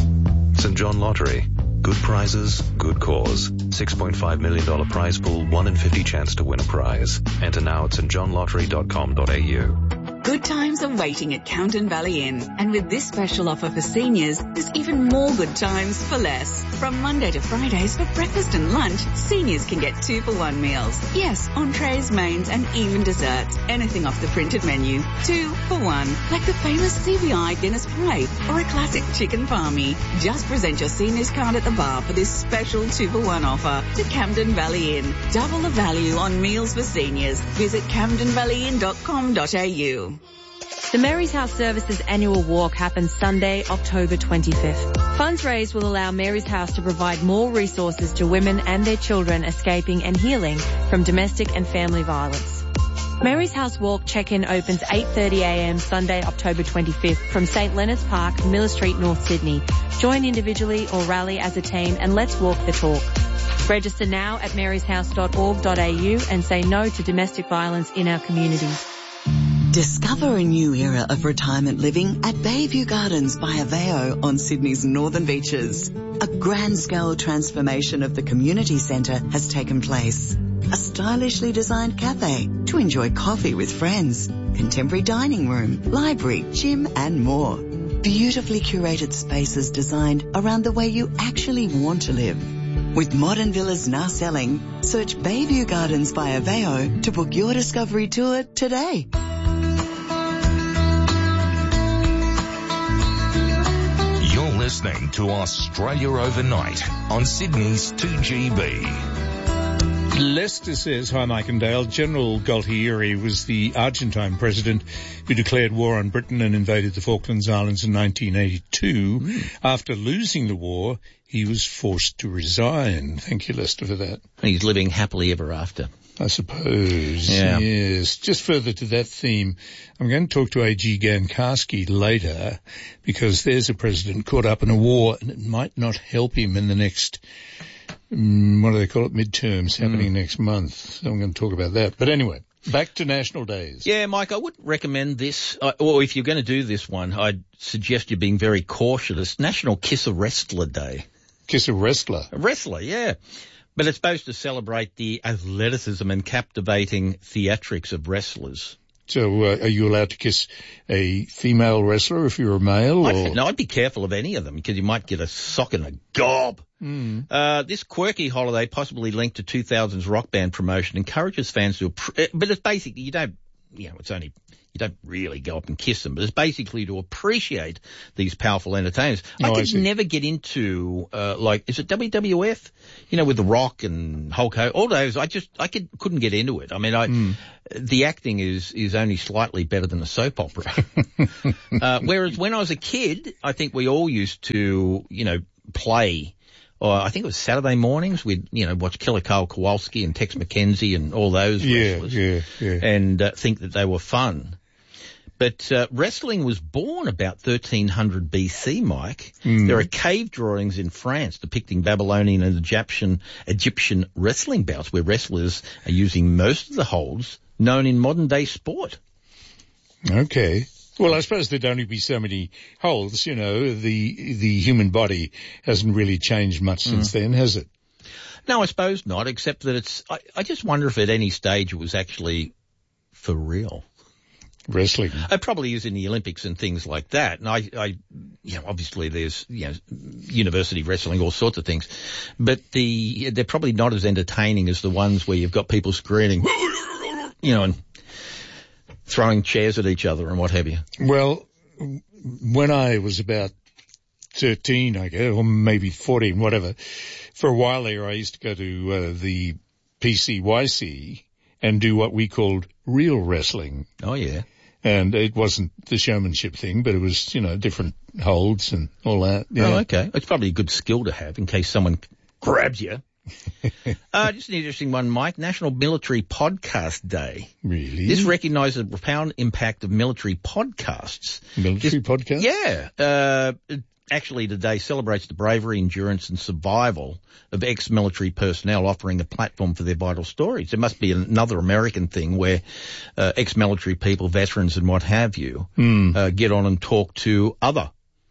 St John Lottery. Good prizes, good cause. six point five million dollars prize pool, one in fifty chance to win a prize. Enter now at st john lottery dot com dot a u. Good times are waiting at Camden Valley Inn, and with this special offer for seniors, there's even more good times for less. From Monday to Fridays for breakfast and lunch, seniors can get two for one meals. Yes, entrees, mains, and even desserts. Anything off the printed menu. Two for one. Like the famous C B I Guinness Parade or a classic chicken palmy. Just present your seniors card at the bar for this special two for one offer to Camden Valley Inn. Double the value on meals for seniors. Visit camden valley inn dot com dot a u. The Mary's House Services annual walk happens Sunday, October twenty-fifth. Funds raised will allow Mary's House to provide more resources to women and their children escaping and healing from domestic and family violence. Mary's House Walk check-in opens eight thirty a m Sunday, October twenty-fifth from St Leonard's Park, Miller Street, North Sydney. Join individually or rally as a team and let's walk the talk. Register now at marys house dot org dot a u and say no to domestic violence in our community. Discover a new era of retirement living at Bayview Gardens by Aveo on Sydney's northern beaches. A grand-scale transformation of the community centre has taken place. A stylishly designed cafe to enjoy coffee with friends, contemporary dining room, library, gym and more. Beautifully curated spaces designed around the way you actually want to live. With modern villas now selling, search Bayview Gardens by Aveo to book your discovery tour today. You're listening to Australia Overnight on Sydney's two G B. Lester says, hi Mike and Dale, General Gualtieri was the Argentine president who declared war on Britain and invaded the Falklands Islands in nineteen eighty-two. Mm. After losing the war, he was forced to resign. Thank you, Lester, for that. He's living happily ever after. I suppose, yeah. Yes. Just further to that theme, I'm going to talk to A G Gankarski later because there's a president caught up in a war and it might not help him in the next, um, what do they call it, midterms happening mm. next month. So I'm going to talk about that. But anyway, back to national days. Yeah, Mike, I would recommend this, uh, or if you're going to do this one, I'd suggest you being very cautious. National Kiss a Wrestler Day. Kiss a Wrestler? A wrestler, yeah. But it's supposed to celebrate the athleticism and captivating theatrics of wrestlers. So uh, are you allowed to kiss a female wrestler if you're a male? Or? I'd, no, I'd be careful of any of them because you might get a sock and a gob. Mm. Uh, this quirky holiday, possibly linked to two thousands rock band promotion, encourages fans to, but it's basically, you don't, you know, it's only, you don't really go up and kiss them, but it's basically to appreciate these powerful entertainers. Oh, I could I never get into, uh, like, is it W W F? You know, with The Rock and Hulk Hogan, all those, I just, I could, couldn't get into it. I mean, I, mm. the acting is, is only slightly better than a soap opera. uh, whereas when I was a kid, I think we all used to, you know, play, or I think it was Saturday mornings, we'd, you know, watch Killer Carl Kowalski and Tex McKenzie and all those yeah, wrestlers. Yeah, yeah, and uh, think that they were fun. But uh, wrestling was born about thirteen hundred B C, Mike. Mm. There are cave drawings in France depicting Babylonian and Egyptian, Egyptian wrestling bouts where wrestlers are using most of the holds known in modern-day sport. Okay. Well, I suppose there'd only be so many holds, you know. The the human body hasn't really changed much since Mm. then, has it? No, I suppose not, except that it's... I, I just wonder if at any stage it was actually for real. Wrestling. It probably is in the Olympics and things like that. And I, I, you know, obviously there's, you know, university wrestling, all sorts of things. But the, they're probably not as entertaining as the ones where you've got people screaming, you know, and throwing chairs at each other and what have you. Well, when I was about thirteen, I guess, or maybe fourteen, whatever, for a while there I used to go to uh, the P C Y C and do what we called real wrestling. Oh, yeah. And it wasn't the showmanship thing, but it was, you know, different holds and all that. Yeah. Oh, okay. It's probably a good skill to have in case someone grabs you. uh, just an interesting one, Mike. National Military Podcast Day. Really? This recognises the profound impact of military podcasts. Military this, podcasts? Yeah. Uh, it, actually, today celebrates the bravery, endurance and survival of ex-military personnel, offering a platform for their vital stories. There must be another American thing where uh, ex-military people, veterans and what have you, mm. uh, get on and talk to other,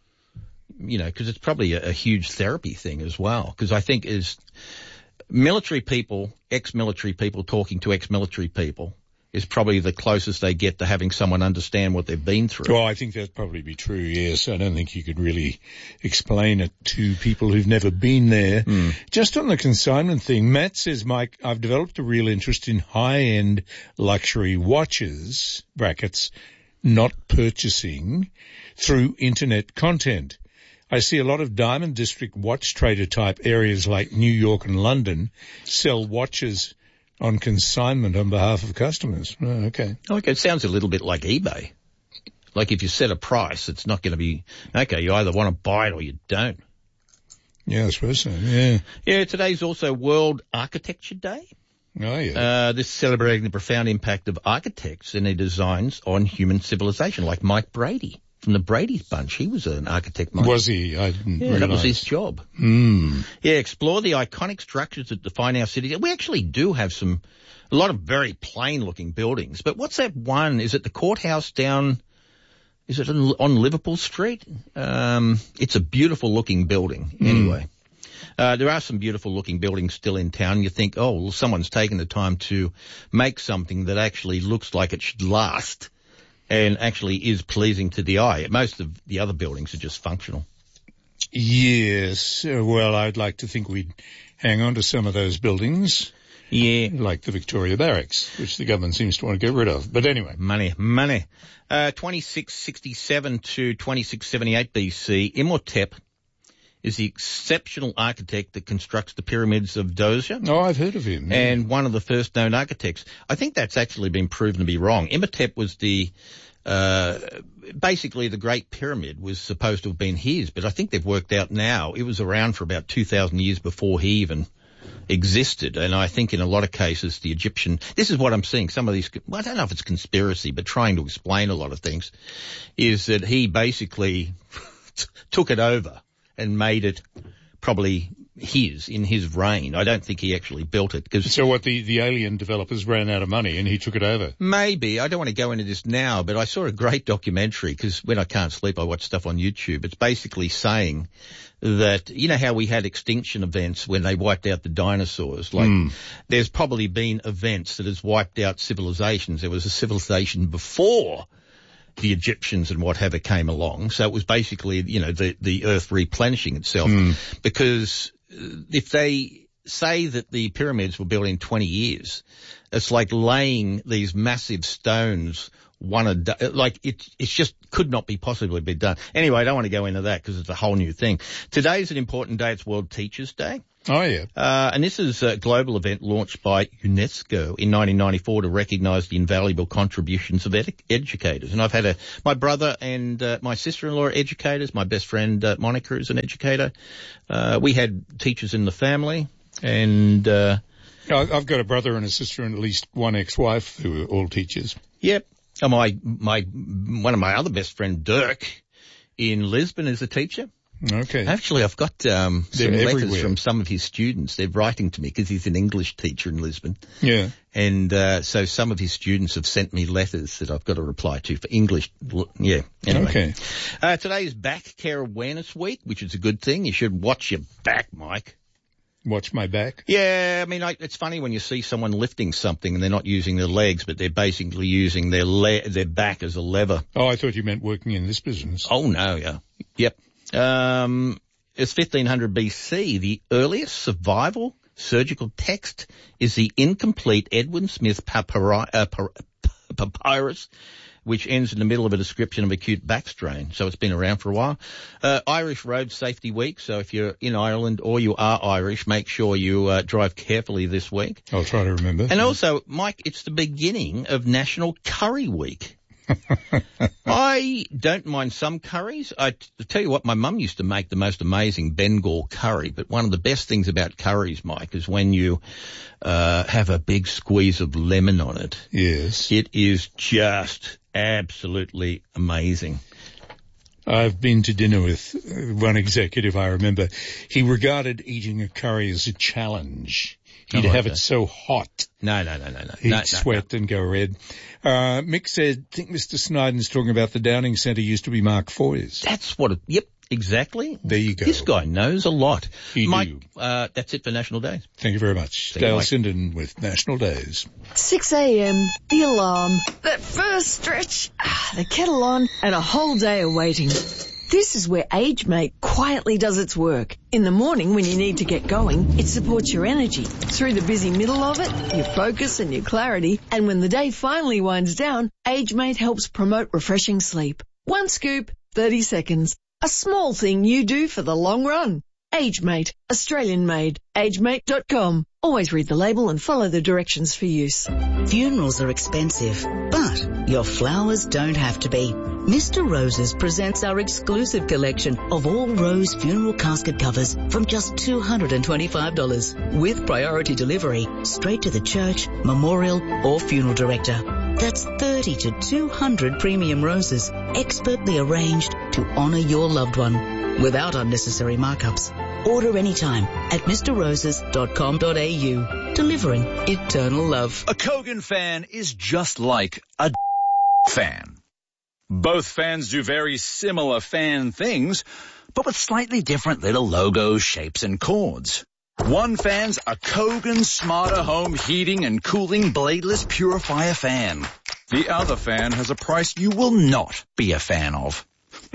you know, because it's probably a, a huge therapy thing as well. Because I think is military people, ex-military people talking to ex-military people is probably the closest they get to having someone understand what they've been through. Well, I think that'd probably be true, yes. I don't think you could really explain it to people who've never been there. Mm. Just on the consignment thing, Matt says, Mike, I've developed a real interest in high-end luxury watches, brackets, not purchasing, through internet content. I see a lot of Diamond District watch trader type areas like New York and London sell watches on consignment on behalf of customers. Oh, okay. Okay, it sounds a little bit like eBay. Like if you set a price, it's not going to be, okay, you either want to buy it or you don't. Yeah, I suppose so, yeah. Yeah, today's also World Architecture Day. Oh, yeah. Uh, this is celebrating the profound impact of architects and their designs on human civilization, like Mike Brady from the Brady Bunch. He was an architect. Mike. Was he? I didn't yeah, realise. that was his job. Mm. Yeah, explore the iconic structures that define our city. We actually do have some, a lot of very plain-looking buildings. But what's that one? Is it the courthouse down, is it on, on Liverpool Street? Um, it's a beautiful-looking building, Mm. anyway. Uh, there are some beautiful-looking buildings still in town. You think, oh, well, someone's taken the time to make something that actually looks like it should last and actually is pleasing to the eye. Most of the other buildings are just functional. Yes. Uh, well, I'd like to think we'd hang on to some of those buildings. Yeah. Like the Victoria Barracks, which the government seems to want to get rid of. But anyway. Money, money. Uh, twenty-six sixty-seven to twenty-six seventy-eight B C, Imhotep is the exceptional architect that constructs the pyramids of Djoser. Oh, I've heard of him. Yeah. And one of the first known architects. I think that's actually been proven to be wrong. Imhotep was the, uh, basically the Great Pyramid was supposed to have been his, but I think they've worked out now it was around for about two thousand years before he even existed. And I think in a lot of cases the Egyptian, this is what I'm seeing, some of these, well, I don't know if it's conspiracy, but trying to explain a lot of things, is that he basically took it over and made it probably his, in his reign. I don't think he actually built it. Cause so what, the, the alien developers ran out of money and he took it over? Maybe. I don't want to go into this now, but I saw a great documentary because when I can't sleep I watch stuff on YouTube. It's basically saying that, you know how we had extinction events when they wiped out the dinosaurs? Like, mm. there's probably been events that has wiped out civilizations. There was a civilization before the Egyptians and whatever came along. So it was basically, you know, the, the earth replenishing itself. Mm. Because if they say that the pyramids were built in twenty years, it's like laying these massive stones one a day. Like it, it's just could not be possibly be done. Anyway, I don't want to go into that because it's a whole new thing. Today's an important day. It's World Teachers Day. Oh, yeah. Uh, and this is a global event launched by UNESCO in nineteen ninety-four to recognise the invaluable contributions of ed- educators. And I've had a, my brother and uh, my sister-in-law are educators. My best friend, uh, Monica, is an educator. Uh, we had teachers in the family and, uh, I've got a brother and a sister and at least one ex-wife who are all teachers. Yep. Oh, my, my, one of my other best friend, Dirk, in Lisbon is a teacher. Okay. Actually, I've got um, some They're letters everywhere. from some of his students. They're writing to me because he's an English teacher in Lisbon. Yeah. And uh, so some of his students have sent me letters that I've got to reply to for English. Yeah. Anyway. Okay. Uh, today is Back Care Awareness Week, which is a good thing. You should watch your back, Mike. Watch my back? Yeah, I mean, I, it's funny when you see someone lifting something and they're not using their legs, but they're basically using their le- their back as a lever. Oh, I thought you meant working in this business. Oh, no, yeah. Yep. Um, it's fifteen hundred B C. The earliest survival surgical text is the incomplete Edwin Smith papyri- uh, papyrus, which ends in the middle of a description of acute back strain. So it's been around for a while. Uh, Irish Road Safety Week. So if you're in Ireland or you are Irish, make sure you uh, drive carefully this week. I'll try to remember. And also, Mike, it's the beginning of National Curry Week. I don't mind some curries. I t- tell you what, my mum used to make the most amazing Bengal curry, but one of the best things about curries, Mike, is when you uh have a big squeeze of lemon on it. Yes. It is just absolutely amazing. I've been to dinner with one executive, I remember. He regarded eating a curry as a challenge. He'd have it so hot. No, no, no, no, no. He'd no, no, sweat no. and go red. Uh, Mick said, I think Mister Snyden's talking about the Downing Centre used to be Mark Foy's. That's what it, yep, exactly. There you go. This guy knows a lot. He Mike, do. Uh, that's it for National Days. Thank you very much. See Dale you, Mike. Sinden with National Days. six a.m, the alarm, that first stretch, ah, the kettle on, and a whole day of waiting. This is where AgeMate quietly does its work. In the morning when you need to get going, it supports your energy. Through the busy middle of it, your focus and your clarity. And when the day finally winds down, AgeMate helps promote refreshing sleep. One scoop, thirty seconds. A small thing you do for the long run. AgeMate, Australian made. agemate dot com. Always read the label and follow the directions for use. Funerals are expensive, but your flowers don't have to be. Mister Roses presents our exclusive collection of all rose funeral casket covers from just two hundred twenty-five dollars. With priority delivery, straight to the church, memorial or funeral director. That's thirty to two hundred premium roses, expertly arranged to honour your loved one, without unnecessary markups. Order anytime at mister roses dot com dot a u. Delivering eternal love. A Kogan fan is just like a fan. Both fans do very similar fan things, but with slightly different little logos, shapes, and cords. One fan's a Kogan Smarter Home Heating and Cooling Bladeless Purifier fan. The other fan has a price you will not be a fan of.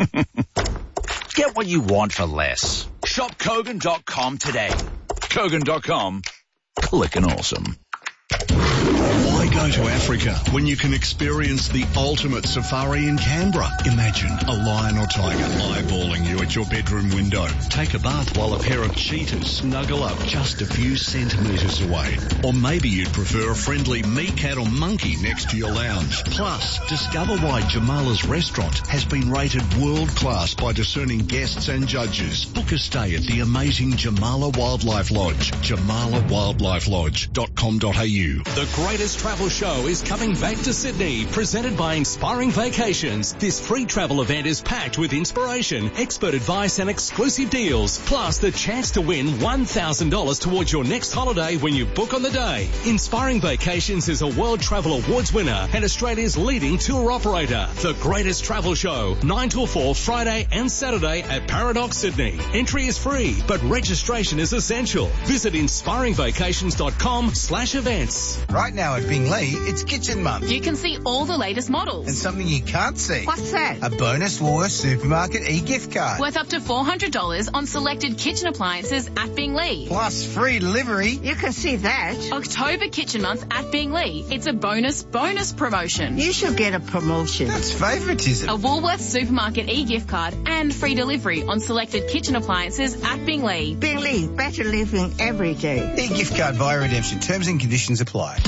Get what you want for less. Shop Kogan dot com today. Kogan dot com. Clickin' awesome. Why go to Africa when you can experience the ultimate safari in Canberra? Imagine a lion or tiger eyeballing you at your bedroom window. Take a bath while a pair of cheetahs snuggle up just a few centimetres away. Or maybe you'd prefer a friendly meerkat or monkey next to your lounge. Plus, discover why Jamala's restaurant has been rated world class by discerning guests and judges. Book a stay at the amazing Jamala Wildlife Lodge. jamala wildlife lodge dot com dot a u. The greatest travel show is coming back to Sydney, presented by Inspiring Vacations. This free travel event is packed with inspiration, expert advice and exclusive deals, plus the chance to win one thousand dollars towards your next holiday when you book on the day. Inspiring Vacations is a World Travel Awards winner and Australia's leading tour operator. The greatest travel show, nine till four, Friday and Saturday at Paradox Sydney. Entry is free, but registration is essential. Visit inspiring vacations dot com slash events. Right now at Bingley, it's Kitchen Month. You can see all the latest models. And something you can't see. What's that? A bonus Woolworths Supermarket e-gift card. Worth up to four hundred dollars on selected kitchen appliances at Bingley. Plus free delivery. You can see that. October Kitchen Month at Bingley. It's a bonus, bonus promotion. You should get a promotion. That's favouritism. A Woolworths Supermarket e-gift card and free delivery on selected kitchen appliances at Bingley. Bingley, better living every day. E-gift card via redemption. Terms and conditions apply.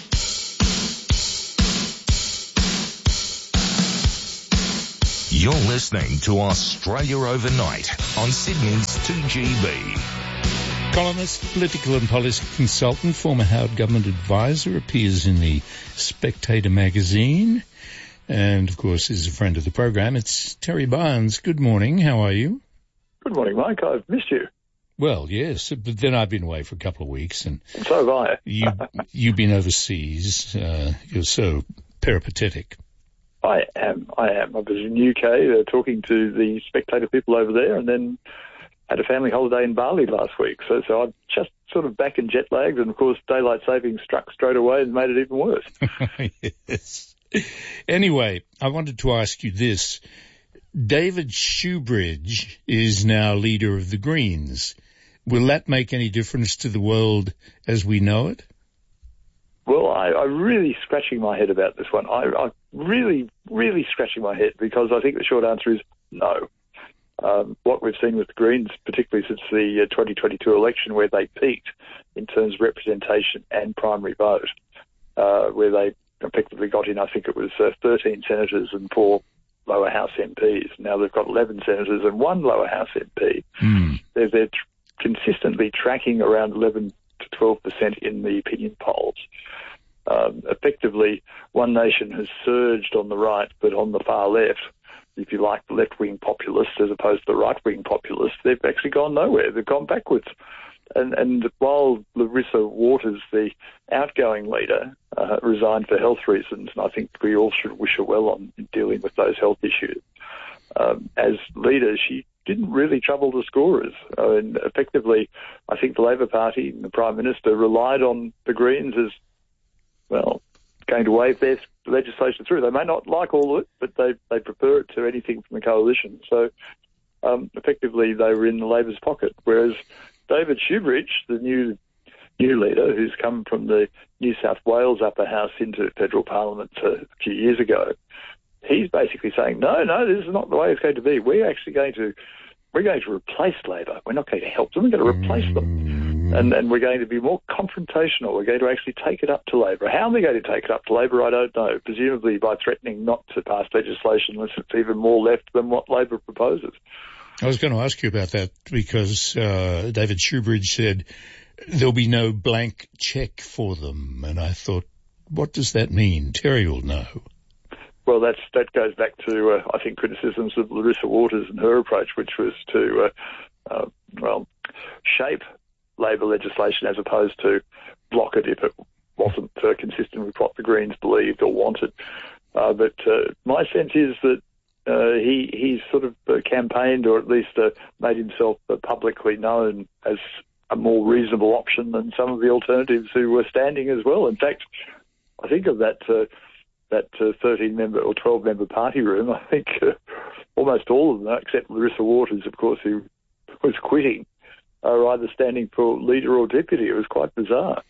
You're listening to Australia Overnight on Sydney's two G B. Columnist, political and policy consultant, former Howard government advisor, appears in the Spectator magazine, and of course is a friend of the program. It's Terry Barnes. Good morning. How are you? Good morning, Mike. I've missed you. Well, yes, but then I've been away for a couple of weeks, and so have I. you, you've been overseas. Uh, you're so peripatetic. I am. I am. I was in the U K uh, talking to the Spectator people over there, and then had a family holiday in Bali last week. So, so I'm just sort of back in jet lagged, and of course daylight savings struck straight away and made it even worse. Yes. Anyway, I wanted to ask you this. David Shoebridge is now leader of the Greens. Will that make any difference to the world as we know it? Well, I, I'm really scratching my head about this one. I, I'm really, really scratching my head because I think the short answer is no. Um, what we've seen with the Greens, particularly since the uh, twenty twenty-two election, where they peaked in terms of representation and primary vote, uh, where they effectively got in, I think it was uh, thirteen senators and four lower house M Ps. Now they've got eleven senators and one lower house M P. Mm. They're, they're tr- consistently tracking around eleven to twelve percent in the opinion polls. Um, effectively, One Nation has surged on the right, but on the far left, if you like, the left-wing populists as opposed to the right-wing populists, they've actually gone nowhere. They've gone backwards. And, and while Larissa Waters, the outgoing leader, uh, resigned for health reasons, and I think we all should wish her well on dealing with those health issues, um, as leader, she didn't really trouble the scorers. Uh, and effectively, I think the Labor Party and the Prime Minister relied on the Greens as, well, going to wave their legislation through. They may not like all of it, but they, they prefer it to anything from the coalition. So um, effectively, they were in the Labor's pocket, whereas David Shoebridge, the new new leader who's come from the New South Wales upper house into federal parliament a few years ago, he's basically saying, no, no, this is not the way it's going to be. We're actually going to we're going to replace Labor. We're not going to help them. We're going to replace them. And, and we're going to be more confrontational. We're going to actually take it up to Labor. How are they going to take it up to Labor? I don't know. Presumably by threatening not to pass legislation unless it's even more left than what Labor proposes. I was going to ask you about that because uh, David Shoebridge said there'll be no blank check for them. And I thought, what does that mean? Terry will know. Well, that's, that goes back to, uh, I think, criticisms of Larissa Waters and her approach, which was to, uh, uh, well, shape Labor legislation as opposed to block it if it wasn't uh, consistent with what the Greens believed or wanted. Uh, but uh, my sense is that uh, he he's sort of uh, campaigned, or at least uh, made himself uh, publicly known as a more reasonable option than some of the alternatives who were standing as well. In fact, I think of that uh, that uh, thirteen member or twelve member party room, I think uh, almost all of them, except Larissa Waters, of course, who was quitting, are either standing for leader or deputy. It was quite bizarre.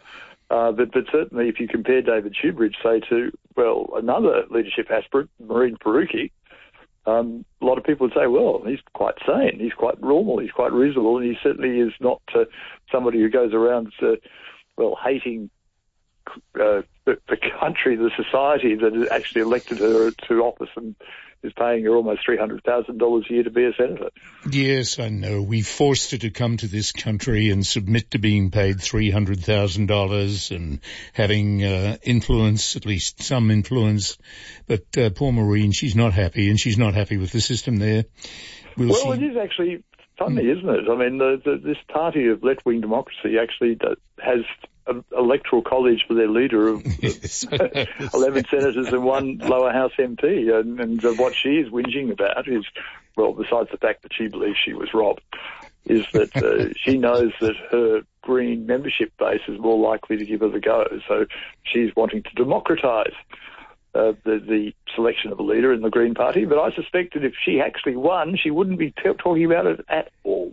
Uh, but, but certainly if you compare David Shoebridge, say, to, well, another leadership aspirant, Maureen Faruqi, um, a lot of people would say, well, he's quite sane, he's quite normal, he's quite reasonable, and he certainly is not uh, somebody who goes around, uh, well, hating uh, the, the country, the society that has actually elected her to office and is paying her almost three hundred thousand dollars a year to be a senator. Yes, I know. We forced her to come to this country and submit to being paid three hundred thousand dollars and having uh, influence, at least some influence. But uh, poor Maureen, she's not happy, and she's not happy with the system there. We'll, well, see. It is actually funny, mm. isn't it? I mean, the, the, this party of left-wing democracy actually does, has an electoral college for their leader of yes. eleven senators and one lower house M P. And, and uh, what she is whinging about is, well, besides the fact that she believes she was robbed, is that uh, she knows that her Green membership base is more likely to give her the go. So she's wanting to democratise uh, the, the selection of a leader in the Green Party. But I suspect that if she actually won, she wouldn't be t- talking about it at all.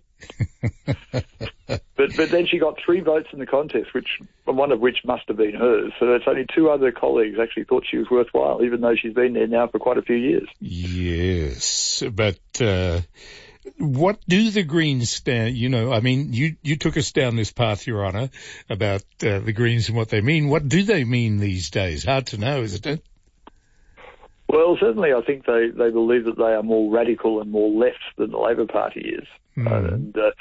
But but then she got three votes in the contest, which one of which must have been hers. So it's only two other colleagues actually thought she was worthwhile, even though she's been there now for quite a few years. Yes, but uh, what do the Greens stand? You know, I mean, you you took us down this path, Your Honour, about uh, the Greens and what they mean. What do they mean these days? Hard to know, isn't it? Well, certainly I think they, they believe that they are more radical and more left than the Labor Party is. Mm. Uh, and uh,